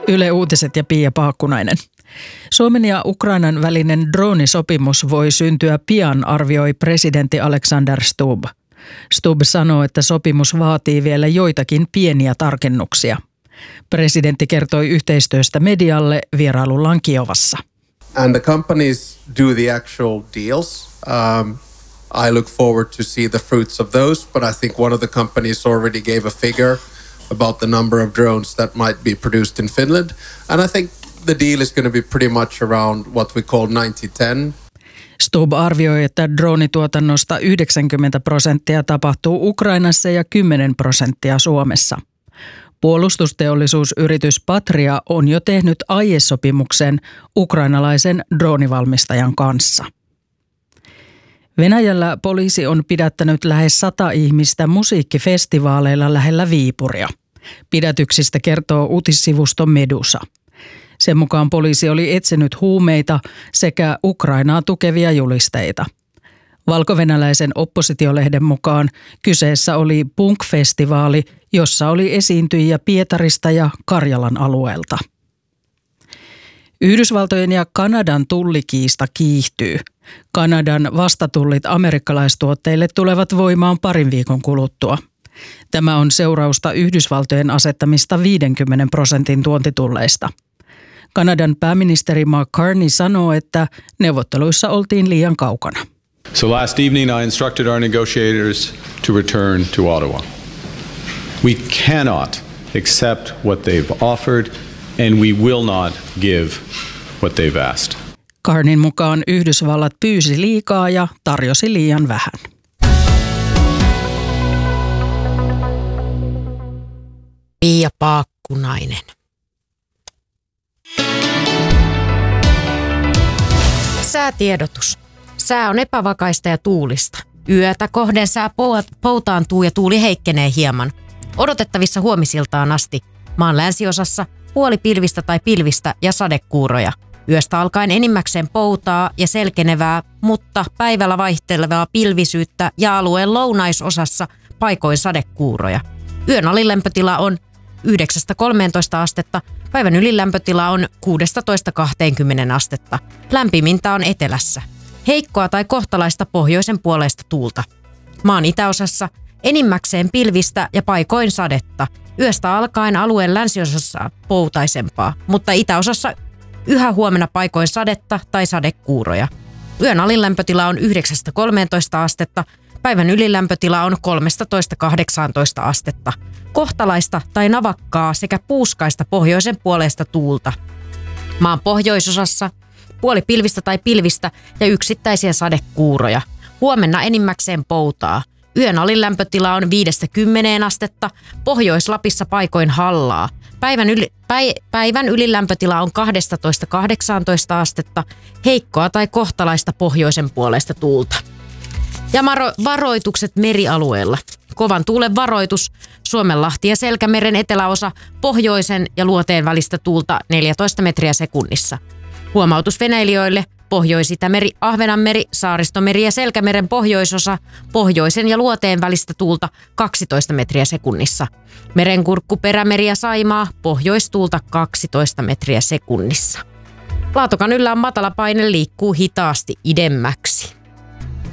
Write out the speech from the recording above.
Yle Uutiset ja Pia Paakkunainen. Suomen ja Ukrainan välinen droonisopimus voi syntyä pian, arvioi presidentti Alexander Stubb. Stubb sanoo, että sopimus vaatii vielä joitakin pieniä tarkennuksia. Presidentti kertoi yhteistyöstä medialle vierailullaan Kiovassa. And the companies do the actual deals. I look forward to see the fruits of those, but I think one of the companies already gave a figure about the number of drones that might be produced in Finland. And I think the deal is going to be pretty much around what we call 90-10. Stubb arvioi, että droonituotannosta 90% tapahtuu Ukrainassa ja 10% Suomessa. Puolustusteollisuusyritys Patria on jo tehnyt aiesopimuksen ukrainalaisen droonivalmistajan kanssa. Venäjällä poliisi on pidättänyt lähes 100 ihmistä musiikkifestivaaleilla lähellä Viipuria. Pidätyksistä kertoo uutissivusto Medusa. Sen mukaan poliisi oli etsinyt huumeita sekä Ukrainaa tukevia julisteita. Valkovenäläisen oppositiolehden mukaan kyseessä oli punk-festivaali, jossa oli esiintyjiä Pietarista ja Karjalan alueelta. Yhdysvaltojen ja Kanadan tullikiista kiihtyy. Kanadan vastatullit amerikkalaistuotteille tulevat voimaan parin viikon kuluttua. Tämä on seurausta Yhdysvaltojen asettamista 50% tuontitulleista. Kanadan pääministeri Mark Carney sanoo, että neuvotteluissa oltiin liian kaukana. So last evening I instructed our negotiators to return to Ottawa. We cannot accept what they've offered and we will not give what they've asked. Carneyn mukaan Yhdysvallat pyysi liikaa ja tarjosi liian vähän. Pia Paakkunainen. Säätiedotus. Sää on epävakaista ja tuulista. Yötä kohden sää poutaantuu ja tuuli heikkenee hieman. Odotettavissa huomisiltaan asti. Maan länsiosassa puolipilvistä tai pilvistä ja sadekuuroja. Yöstä alkaen enimmäkseen poutaa ja selkenevää, mutta päivällä vaihtelevaa pilvisyyttä ja alueen lounaisosassa paikoin sadekuuroja. Yön alilämpötila on 9-13 astetta, päivän ylilämpötila on 16-20 astetta. Lämpimintä on etelässä. Heikkoa tai kohtalaista pohjoisen puoleista tuulta. Maan itäosassa enimmäkseen pilvistä ja paikoin sadetta. Yöstä alkaen alueen länsiosassa poutaisempaa, mutta itäosassa yhä huomenna paikoin sadetta tai sadekuuroja. Yön alilämpötila on 9-13 astetta, päivän ylilämpötila on 13-18 astetta. Kohtalaista tai navakkaa sekä puuskaista pohjoisen puoleista tuulta. Maan pohjoisosassa puolipilvistä tai pilvistä ja yksittäisiä sadekuuroja. Huomenna enimmäkseen poutaa. Yön alilämpötila on 5-10 astetta, Pohjois-Lapissa paikoin hallaa. Päivän ylilämpötila on 12-18 astetta, heikkoa tai kohtalaista pohjoisen puolesta tuulta. Ja varoitukset merialueella. Kovan tuulen varoitus, Suomenlahti ja Selkämeren eteläosa, pohjoisen ja luoteen välistä tuulta 14 metriä sekunnissa. Huomautus veneilijöille, Pohjois-Itämeri, Ahvenanmeri, Saaristomeri ja Selkämeren pohjoisosa, pohjoisen ja luoteen välistä tuulta 12 metriä sekunnissa. Merenkurkku, Perämeri ja Saimaa, pohjoistuulta 12 metriä sekunnissa. Laatokan yllä on matala paine, liikkuu hitaasti idemmäksi.